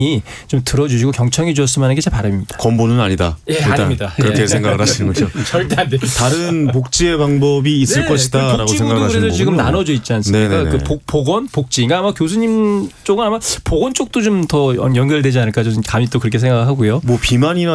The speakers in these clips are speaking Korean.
좀 들어주시고 경청해 주셨으면 하는 게 제 바람입니다. 권보는 아니다. 예, 아닙니다. 그렇게 예. 생각을 하시는 거죠. 절대 안 됩니다. 다른 복지의 방법이 있을 것이다라고 생각을 하시는 복지부도 거군요. 지금 나눠져 있지 않습니까? 네네네. 그 보건, 복지. 그러니까 아마 교수님 쪽은 아마 보건 쪽도 좀 더 연결되지 않을까 저는 감히 또 그렇게 생각하고요. 뭐 비만이나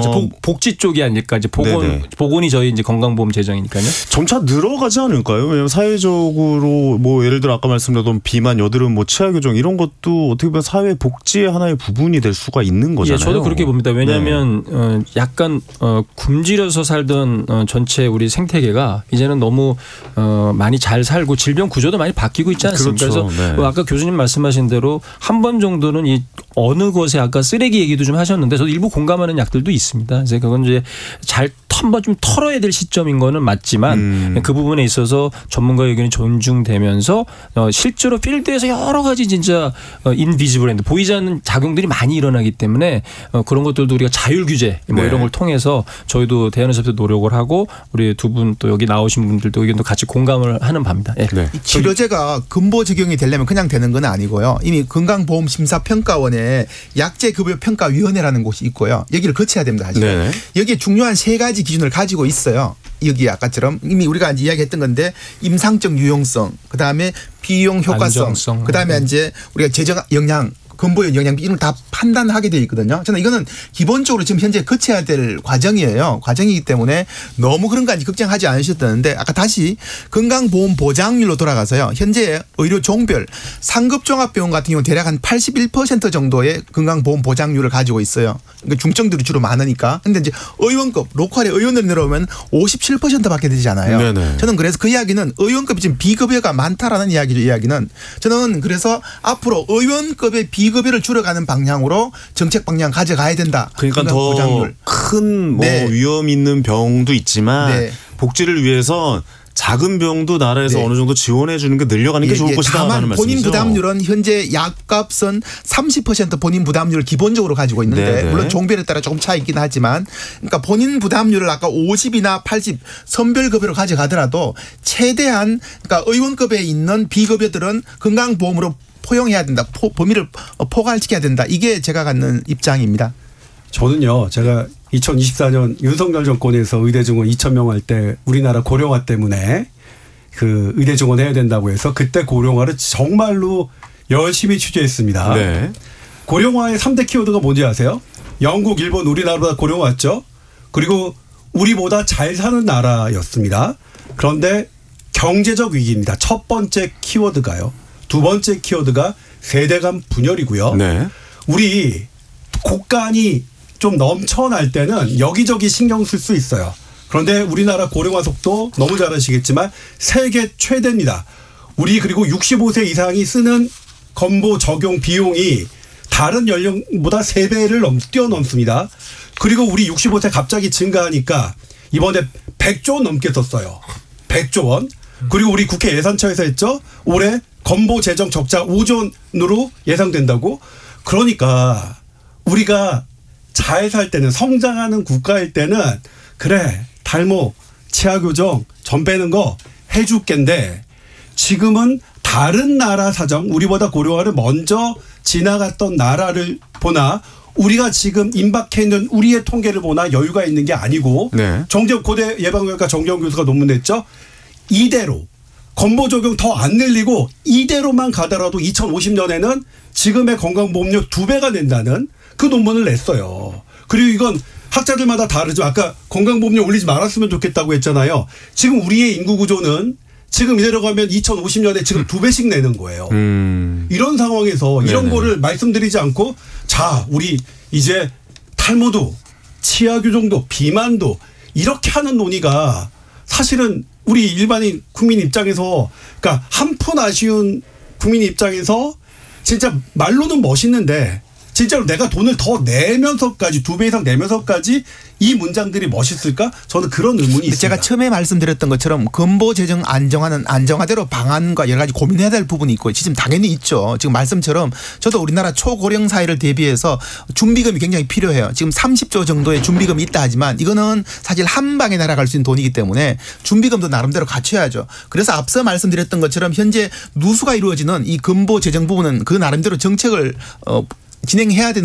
복지 쪽이 아닐까 이제 보건이 저희 이제 건강보험 재정이니까요. 점차 늘어가지 않을까요? 왜냐하면 사회적으로 뭐 예를 들어 아까 말씀드렸던 비만, 여드름, 뭐 치아 교정 이런 것도 어떻게 보면 사회 복지의 하나의 부분이 될 수가 있는 거잖아요. 예, 저도 그렇게 봅니다. 왜냐하면 약간 굶주려서 살던 전체 우리 생태계가 이제는 너무 많이 잘 살고 질병 구조도 많이 바뀌고 있지 않습니까? 그렇죠. 그래서 아까 교수님 말씀하신 대로 한 번 정도는 이 어느 것에 아까 쓰레기 얘기도 좀 하셨는데 저도 일부 공감하는 약들도 있습니다. 그래서 그건 이제 잘 한번 좀 털어야 될 시점인 거는 맞지만 그 부분에 있어서 전문가의 의견이 존중되면서 실제로 필드에서 여러 가지 진짜 인비지블 핸드 보이지 않는 작용들이 많이 일어나기 때문에 그런 것들도 우리가 자율 규제 뭐 이런 걸 통해서 저희도 대한의사협회 노력을 하고 우리 두 분 또 여기 나오신 분들도 의견도 같이 공감을 하는 바입니다. 예. 네. 치료제가 근보 적용이 되려면 그냥 되는 건 아니고요. 이미 건강보험심사평가원에 약제급여평가위원회라는 곳이 있고요. 여기를 거쳐야 됩니다. 사실. 네. 여기에 중요한 3가지 기준을 가지고 있어요. 여기 아까처럼 이미 우리가 이제 이야기했던 건데 임상적 유용성, 그다음에 비용 효과성, 안정성. 그다음에 이제 우리가 재정 영향, 근보의 영향 이런 걸 다 판단하게 되어 있거든요. 저는 이거는 기본적으로 지금 현재 거쳐야 될 과정이에요. 과정이기 때문에 너무 그런 거 아닌지 걱정하지 않으셨다는데 아까 다시 건강보험 보장률로 돌아가서요. 현재 의료 종별 상급 종합병원 같은 경우 대략 한 81% 정도의 건강보험 보장률을 가지고 있어요. 그러니까 중증들이 주로 많으니까. 근데 이제 의원급 로컬의 의원들이 내려오면 57%밖에 되잖아요. 네네. 저는 그래서 그 이야기는 의원급이 지금 비급여가 많다라는 이야기죠. 이야기는 저는 그래서 앞으로 의원급의 비급여를 줄여가는 방향으로 정책 방향 가져가야 된다. 그러니까 더 큰 뭐 위험 있는 병도 있지만 복지를 위해서 작은 병도 나라에서 어느 정도 지원해 주는 게 늘려가는 게 좋을 것이다 하는 말씀이죠. 본인 부담률은 현재 약값은 30% 본인 부담률을 기본적으로 가지고 있는데 물론 종별에 따라 조금 차이 있긴 하지만 그러니까 본인 부담률을 아까 50이나 80 선별급여로 가져가더라도 최대한 그러니까 의원급에 있는 비급여들은 건강보험으로 포용해야 된다. 범위를 포괄시켜야 된다. 이게 제가 갖는 입장입니다. 저는요. 제가 2024년 윤석열 정권에서 의대 증원 2,000명 할 때 우리나라 고령화 때문에 그 의대 증원 해야 된다고 해서 그때 고령화를 정말로 열심히 취재했습니다. 네. 고령화의 3대 키워드가 뭔지 아세요? 영국, 일본, 우리나라보다 고령화였죠. 그리고 우리보다 잘 사는 나라였습니다. 그런데 경제적 위기입니다. 첫 번째 키워드가요. 두 번째 키워드가 세대 간 분열이고요. 네. 우리 곳간이 좀 넘쳐날 때는 여기저기 신경 쓸 수 있어요. 그런데 우리나라 고령화 속도 너무 잘 아시겠지만 세계 최대입니다. 우리 그리고 65세 이상이 쓰는 건보 적용 비용이 다른 연령보다 3배를 뛰어넘습니다. 그리고 우리 65세 갑자기 증가하니까 이번에 100조 원 넘게 썼어요. 100조 원. 그리고 우리 국회 예산처에서 했죠. 올해 건보 재정 적자 5조 원으로 예상된다고. 그러니까 우리가 잘 살 때는 성장하는 국가일 때는 그래 탈모 치아 교정 전 빼는 거 해줄 겐데 지금은 다른 나라 사정 우리보다 고령화를 먼저 지나갔던 나라를 보나 우리가 지금 임박해 있는 우리의 통계를 보나 여유가 있는 게 아니고 정재욱 고대 예방의학과 정재욱 교수가 논문 냈죠. 이대로 건보 적용 더 안 늘리고 이대로만 가더라도 2050년에는 지금의 건강보험료 2배가 된다는 그 논문을 냈어요. 그리고 이건 학자들마다 다르죠. 아까 건강보험료 올리지 말았으면 좋겠다고 했잖아요. 지금 우리의 인구 구조는 지금 이대로 가면 2050년에 지금 2배씩 내는 거예요. 이런 상황에서 이런 거를 말씀드리지 않고 자 우리 이제 탈모도 치아 교정도 비만도 이렇게 하는 논의가 사실은 우리 일반인 국민 입장에서 그러니까 한푼 아쉬운 국민 입장에서 진짜 말로는 멋있는데 진짜로 내가 돈을 더 내면서까지 2배 이상 내면서까지 이 문장들이 멋있을까? 저는 그런 의문이 있습니다. 제가 처음에 말씀드렸던 것처럼 건보 재정 안정화는 안정화대로 방안과 여러 가지 고민해야 될 부분이 있고 지금 당연히 있죠. 지금 말씀처럼 저도 우리나라 초고령 사회를 대비해서 준비금이 굉장히 필요해요. 지금 30조 정도의 준비금이 있다 하지만 이거는 사실 한 방에 날아갈 수 있는 돈이기 때문에 준비금도 나름대로 갖춰야죠. 그래서 앞서 말씀드렸던 것처럼 현재 누수가 이루어지는 이 건보 재정 부분은 그 나름대로 정책을 진행해야 되는